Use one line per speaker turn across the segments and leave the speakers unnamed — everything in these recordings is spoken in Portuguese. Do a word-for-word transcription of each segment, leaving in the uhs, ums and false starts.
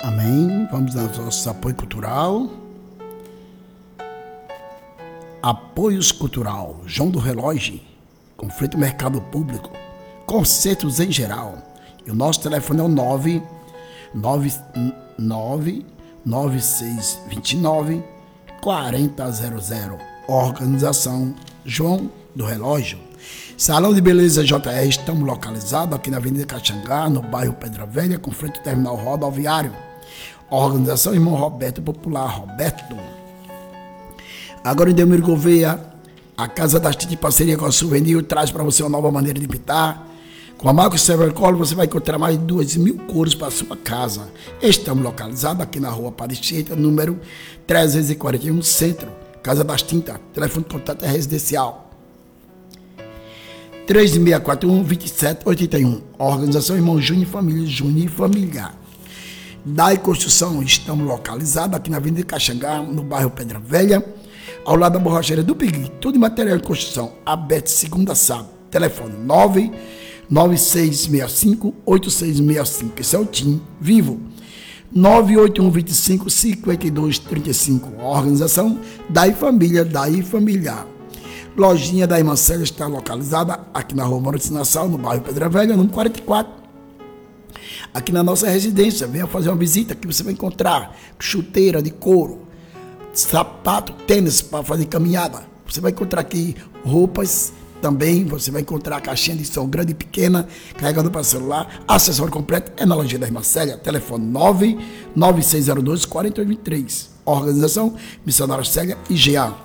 Amém. Vamos ao nosso apoio cultural. Apoios cultural. João do Relógio. Conflito mercado público. Concertos em geral. E o nosso telefone é o nove nove nove nove seis dois nove quatro zero zero zero. Organização João do Relógio. Salão de Beleza J R, estamos localizados aqui na Avenida Caxangá, no bairro Pedra Velha, com frente ao terminal rodoviário. Organização Irmão Roberto Popular, Roberto. Agora em Delmiro Gouveia, a Casa das Tintas, em parceria com a Souvenir, traz para você uma nova maneira de pintar. Com a marca Silver Color, você vai encontrar mais de duas mil cores para a sua casa. Estamos localizados aqui na rua Paricheta, número trezentos e quarenta e um, Centro, Casa das Tintas. Telefone de contato é residencial. três seis quatro um, dois sete oito um. Organização Irmão Júnior e Família, Júnior e Família. Dai Construção, estamos localizados aqui na Avenida Caxangá, no bairro Pedra Velha, ao lado da borracheira do Pigui. Tudo de material de construção, aberto segunda a sábado. Telefone nove nove seis seis cinco oito seis seis cinco. Esse é o Tim Vivo. nove oito um dois cinco cinco dois três cinco. Organização Dai Família, Dai Família. Lojinha da Irmã Célia está localizada aqui na rua Maurício Nassau, no bairro Pedra Velha, número quarenta e quatro. Aqui na nossa residência, venha fazer uma visita, que você vai encontrar chuteira de couro, sapato, tênis para fazer caminhada. Você vai encontrar aqui roupas também, você vai encontrar caixinha de som grande e pequena, carregador para celular, acessório completo, é na lojinha da Irmã Célia. Telefone nove nove seis zero dois quatro oito três. Organização Missionária Célia I G A.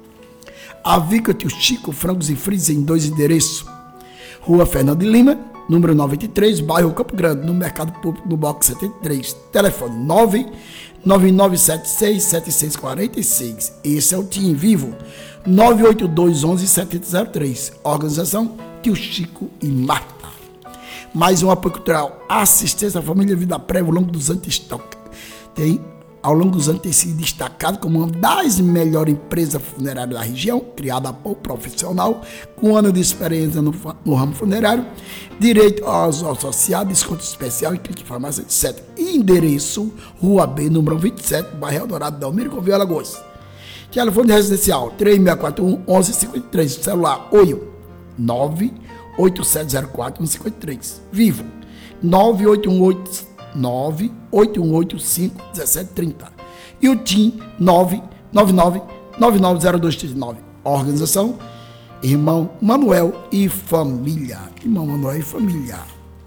Avícola Tio Chico, frangos e frios em dois endereços. Rua Fernando de Lima, número noventa e três, bairro Campo Grande, no Mercado Público, no box setenta e três. Telefone nove nove nove sete seis sete seis quatro seis. Esse é o Tim Vivo. nove oito dois um um sete zero três. Organização Tio Chico e Marta. Mais um apoio cultural. Assistência à família Vida Prévia ao longo dos anos. Tem Ao longo dos anos tem sido destacado como uma das melhores empresas funerárias da região, criada por profissional, com anos de experiência no, no ramo funerário, direito aos associados, desconto especial e clique farmácia, etcétera. Endereço, Rua B, número vinte e sete, bairro Eldorado, Delmiro Gouveia, Alagoas. Telefone residencial, três seis quatro um, um um cinco três, celular, oito nove oito sete zero quatro um cinco três. Vivo, nove oito um oito nove oito um oito cinco um sete três zero. E o T I M nove nove nove nove nove zero dois três nove. Organização Irmão Manuel e Família. Irmão Manuel e Família.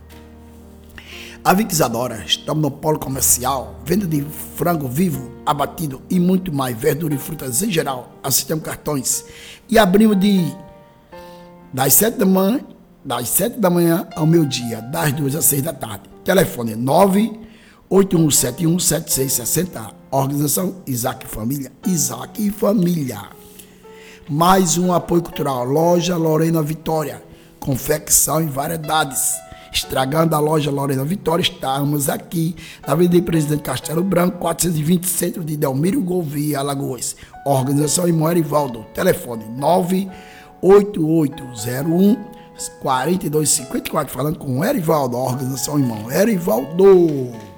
A Vic Isadora, estamos no polo comercial, venda de frango vivo, abatido e muito mais, verdura e frutas em geral. Aceitamos cartões. E abrimos de das sete da manhã, das sete da manhã ao meio-dia, das duas às seis da tarde. Telefone nove oito um sete um sete seis seis zero. Organização Isaac Família. Isaac e Família. Mais um apoio cultural. Loja Lorena Vitória. Confecção em variedades. Estragando a loja Lorena Vitória. Estamos aqui na Avenida Presidente Castelo Branco, quatrocentos e vinte, centro de Delmiro Gouveia, Alagoas. Organização Irmão Erivaldo. Telefone nove oito oito zero um quatro dois cinco quatro, falando com o Erivaldo, a organização Irmão Erivaldo.